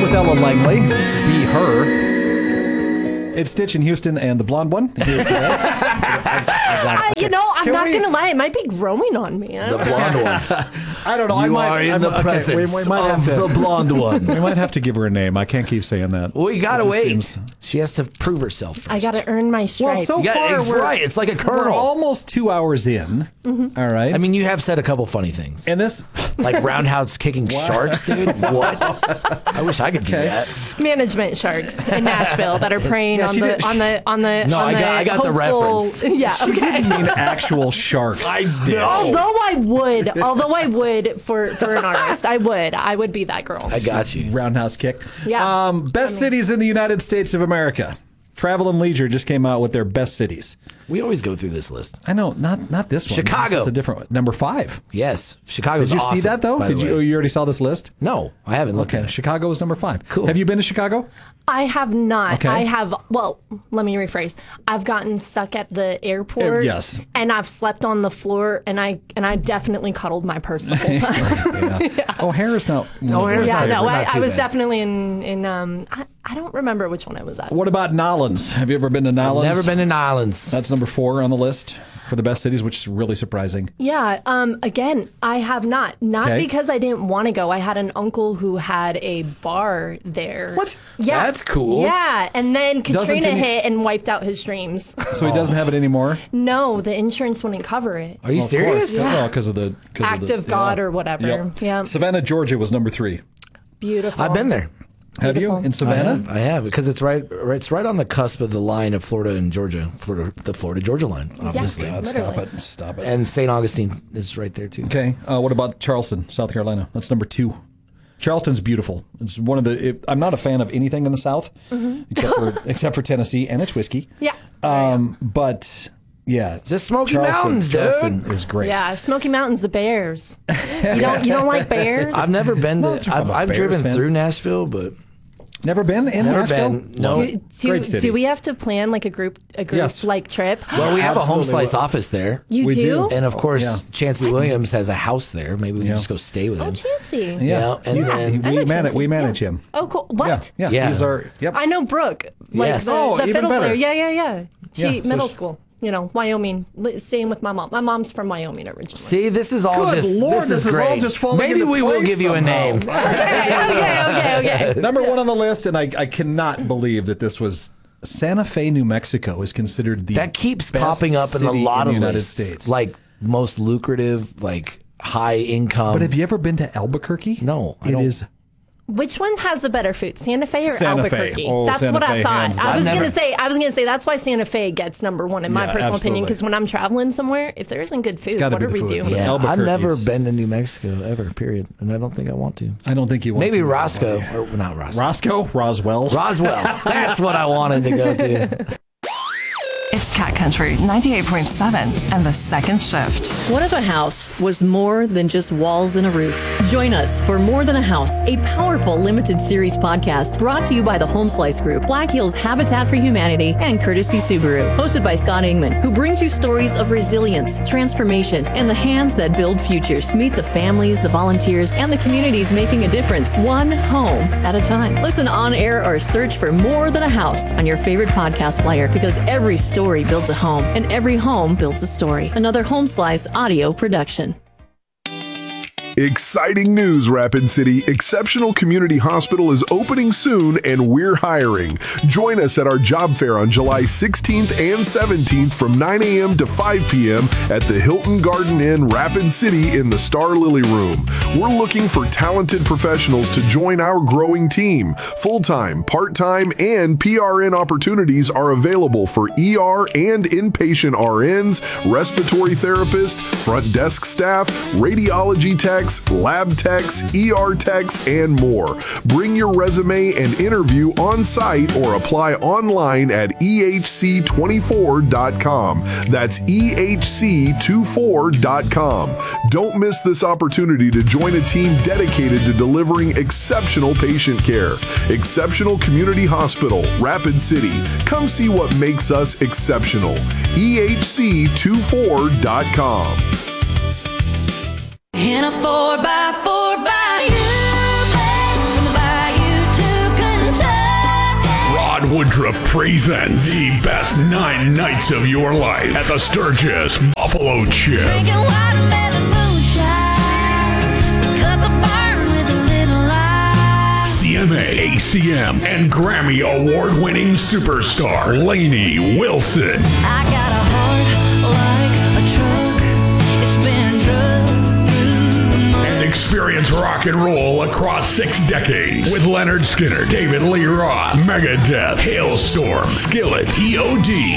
with Ella Langley. It's Be Her. It's Stitch in Houston and the blonde one here today. I'm not going to lie. It might be growing on me. The blonde one. I don't know. You are in the presence of the blonde one. We might have to give her a name. I can't keep saying that. Well, you got to wait. She has to prove herself first. I got to earn my stripes. Well, so far, it's right. It's like a we're kernel. almost 2 hours in. Mm-hmm. All right. I mean, you have said a couple funny things. And this... Like roundhouse kicking sharks, dude? What? I wish I could do that. Management sharks in Nashville that are preying on the No, I got the reference. Yeah, She didn't mean actual sharks. I did. Although I would for an artist, I would be that girl. I got you. Roundhouse kick. Yeah. Best cities in the United States of America. Travel and Leisure just came out with their best cities. We always go through this list. I know, not this one. Chicago. This is a different one. Number 5. Yes, Chicago's Did you awesome, see that though? by the way. You already saw this list? No, I haven't looked at it. Chicago is number 5. Cool. Have you been to Chicago? I have not. Okay. I have. Well, let me rephrase. I've gotten stuck at the airport. Yes. And I've slept on the floor, and I definitely cuddled my purse the whole time. Yeah. O'Hara's not. O'Hara's Yeah, not no, I was bad. definitely in I don't remember which one I was at. What about Nolens? Have you ever been to Nolens? Never been in Islands. That's number 4 on the list for the best cities, which is really surprising. Yeah. Again, I have not. Not Okay. because I didn't want to go. I had an uncle who had a bar there. What? Yeah. That's cool. Yeah. And then Katrina any- hit and wiped out his dreams. So he doesn't have it anymore? No, the insurance wouldn't cover it. Are you serious? Yeah. Because of the Act of God or whatever. Yep. Yeah. Savannah, Georgia was number 3. Beautiful. I've been there. Have you? In Savannah? I have because it's right on the cusp of the line of Florida and Georgia, the Florida-Georgia line, obviously. Yeah. Stop it. And St. Augustine is right there too. Okay. What about Charleston, South Carolina? That's number 2. Charleston's beautiful. It's one of the. I'm not a fan of anything in the South, except for Tennessee, and it's whiskey. Yeah. But yeah, The Smoky Mountains, dude. Charleston is great. Yeah, Smoky Mountains, the bears. You don't like bears? I've never been to. from a I've Bears driven fan. through Nashville, but Never been in never Nashville? been. No. Great city. Do we have to plan like a group Yes. like trip? Well, we have a home Absolutely slice will. office there, You We do. and of course, Yeah. Chancey Williams has a house there. Maybe we can just go stay with him. Oh, Chancey. Yeah, and He's- then- I know Chancey, we manage yeah. him. Oh, cool. What? Yeah, Yeah. He's our. Yep. I know Brooke. Like Yes. the, Oh, the even fiddle better. player. Yeah. She Yeah, so middle she- school. Wyoming. Staying with my mom. My mom's from Wyoming originally. See, this is all Good just. Lord, this is all great. just falling Maybe into we will place give you a somehow. name. Okay. Number 1 on the list, and I cannot believe that this was Santa Fe, New Mexico, is considered the That keeps best popping up in a city lot the of United lists, States. like most lucrative, like high income. But have you ever been to Albuquerque? No, I It don't. is. Which one has the better food, Santa Fe or Santa Fe. Albuquerque? Oh, That's Santa what Fe, I thought. hands I down. was I've gonna say that's why Santa Fe gets number 1 in my Yeah, personal opinion. absolutely. Because when I'm traveling somewhere, if there isn't good food, gotta what be are the we food. doing? Yeah, I've Albuquerque's- never been to New Mexico ever, period, and I don't think I want to. I don't think you want Maybe to. Roscoe, or not Roscoe. Roswell. Roswell. That's what I wanted to go to. It's Cat Country 98.7 and the second shift. What if a house was more than just walls and a roof? Join us for More Than a House, a powerful limited series podcast brought to you by the Home Slice Group, Black Hills Habitat for Humanity, and Courtesy Subaru. Hosted by Scott Ingman, who brings you stories of resilience, transformation, and the hands that build futures. Meet the families, the volunteers, and the communities making a difference, one home at a time. Listen on air or search for More Than a House on your favorite podcast player, because every story builds a home, and every home builds a story. Another Home Slice audio production. Exciting news, Rapid City. Exceptional Community Hospital is opening soon and we're hiring. Join us at our job fair on July 16th and 17th from 9 a.m. to 5 p.m. at the Hilton Garden Inn, Rapid City in the Star Lily Room. We're looking for talented professionals to join our growing team. Full-time, part-time, and PRN opportunities are available for ER and inpatient RNs, respiratory therapists, front desk staff, radiology techs, lab techs, ER techs, and more. Bring your resume and interview on site or apply online at ehc24.com. That's ehc24.com. Don't miss this opportunity to join a team dedicated to delivering exceptional patient care. Exceptional Community Hospital, Rapid City. Come see what makes us exceptional. ehc24.com. In a 4x4 Bayou, from the bayou to John Woodruff presents the best 9 nights of your life at the Sturgis Buffalo Chip. Drinking watermelon moonshine. We cut the burn with a little lime. CMA, ACM, and Grammy award-winning superstar Lainey Wilson. I got a heart like a truck. It's been drugged through the mud. And experience rock and roll across 6 decades with Leonard Skinner, David Lee Roth, Megadeth, Hailstorm, Skillet, T.O.D.,